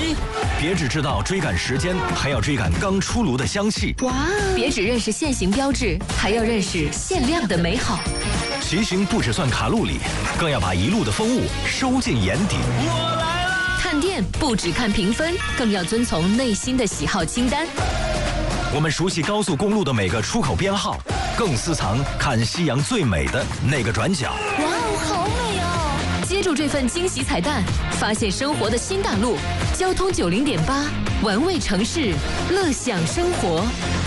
咦，别只知道追赶时间，还要追赶刚出炉的香气。 哇！别只认识现行标志，还要认识限量的美好。 骑行不只算卡路里，更要把一路的风物收进眼底。 我来了！ 看店不只看评分，更要遵从内心的喜好清单。 我们熟悉高速公路的每个出口编号，更私藏看夕阳最美的那个转角。 哇哦，好美哦！接住这份惊喜彩蛋，发现生活的新大陆。交通90.8，玩味城市，乐享生活。